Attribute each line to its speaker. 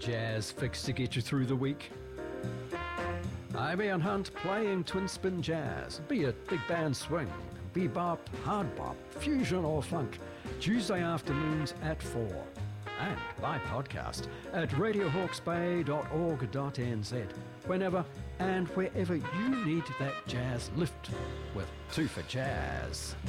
Speaker 1: jazz fix to get you through the week. I'm Ian Hunt playing twin spin jazz, be it big band swing, bebop, hard bop, fusion or funk, Tuesday afternoons at 4. And by podcast at radiohawksbay.org.nz, whenever and wherever you need that jazz lift with 2 for Jazz.